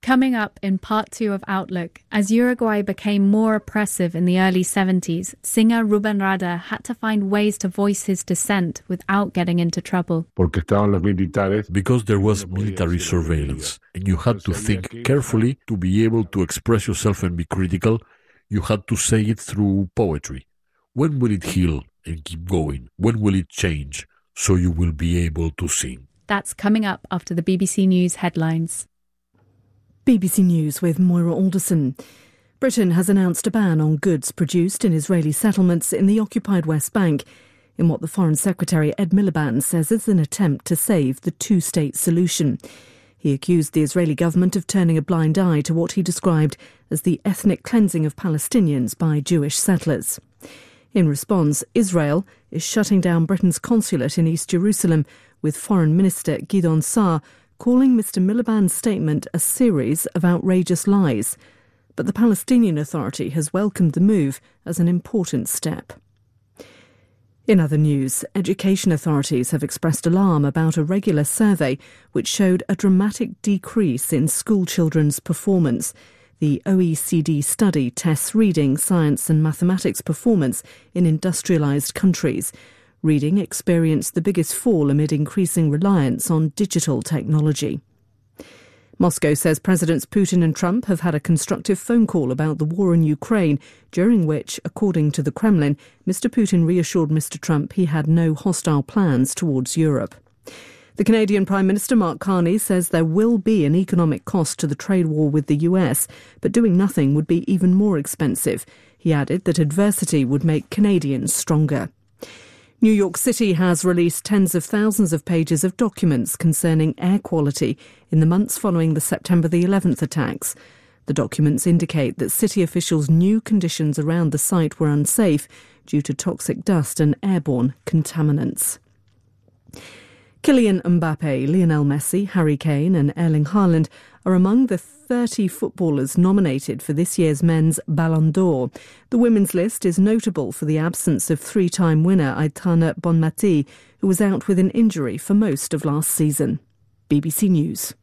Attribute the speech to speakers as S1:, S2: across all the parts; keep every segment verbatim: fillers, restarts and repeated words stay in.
S1: Coming up in part two of Outlook, as Uruguay became more oppressive in the early seventies, singer Rubén Rada had to find ways to voice his dissent without getting into trouble.
S2: Because there was military surveillance, and you had to think carefully to be able to express yourself and be critical. You had to say it through poetry. When will it heal and keep going? When will it change so you will be able to sing?
S1: That's coming up after the B B C News headlines.
S3: B B C News with Moira Alderson. Britain has announced a ban on goods produced in Israeli settlements in the occupied West Bank, in what the Foreign Secretary Ed Miliband says is an attempt to save the two-state solution. He accused the Israeli government of turning a blind eye to what he described as the ethnic cleansing of Palestinians by Jewish settlers. In response, Israel is shutting down Britain's consulate in East Jerusalem, with Foreign Minister Gideon Saar calling Mr Miliband's statement a series of outrageous lies. But the Palestinian Authority has welcomed the move as an important step. In other news, education authorities have expressed alarm about a regular survey which showed a dramatic decrease in school children's performance. The O E C D study tests reading, science and mathematics performance in industrialised countries. Reading experienced the biggest fall amid increasing reliance on digital technology. Moscow says Presidents Putin and Trump have had a constructive phone call about the war in Ukraine, during which, according to the Kremlin, Mr Putin reassured Mr Trump he had no hostile plans towards Europe. The Canadian Prime Minister Mark Carney says there will be an economic cost to the trade war with the U S, but doing nothing would be even more expensive. He added that adversity would make Canadians stronger. New York City has released tens of thousands of pages of documents concerning air quality in the months following the September the eleventh attacks. The documents indicate that city officials knew conditions around the site were unsafe due to toxic dust and airborne contaminants. Kylian Mbappe, Lionel Messi, Harry Kane and Erling Haaland are among the thirty footballers nominated for this year's men's Ballon d'Or. The women's list is notable for the absence of three-time winner Aitana Bonmati, who was out with an injury for most of last season. B B C News.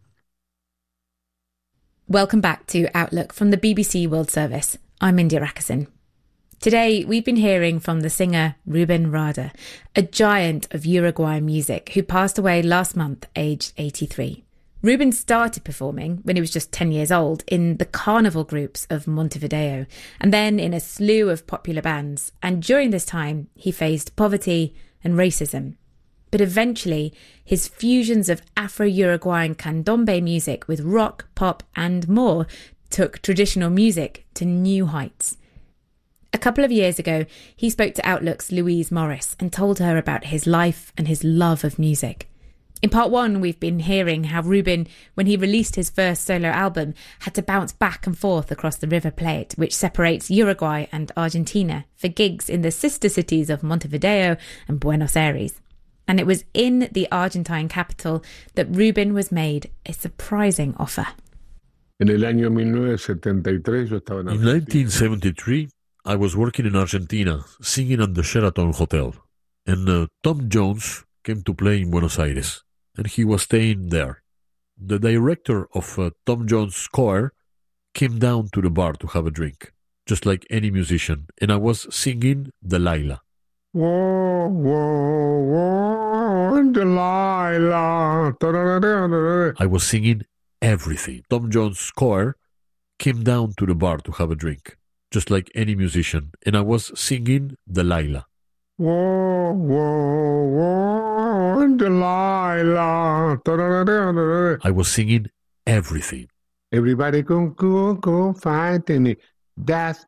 S4: Welcome back to Outlook from the B B C World Service. I'm India Rakison. Today, we've been hearing from the singer Rubén Rada, a giant of Uruguayan music who passed away last month, aged eighty-three. Rubén started performing when he was just ten years old in the carnival groups of Montevideo, and then in a slew of popular bands. And during this time, he faced poverty and racism. But eventually, his fusions of Afro-Uruguayan candombe music with rock, pop and more took traditional music to new heights. A couple of years ago, he spoke to Outlook's Louise Morris and told her about his life and his love of music. In part one, we've been hearing how Rubén, when he released his first solo album, had to bounce back and forth across the River Plate, which separates Uruguay and Argentina, for gigs in the sister cities of Montevideo and Buenos Aires. And it was in the Argentine capital that Rubén was made a surprising offer.
S2: In nineteen seventy-three, I was working in Argentina, singing at the Sheraton Hotel, and uh, Tom Jones came to play in Buenos Aires, and he was staying there. The director of uh, Tom Jones' choir came down to the bar to have a drink, just like any musician, and I was singing Delilah. Whoa, whoa, whoa, Delilah. I was singing everything. Tom Jones' choir came down to the bar to have a drink, just like any musician, and I was singing Delilah. Whoa, whoa, whoa, Delilah. I was singing everything.
S5: Everybody go, go, go, fighting it. That's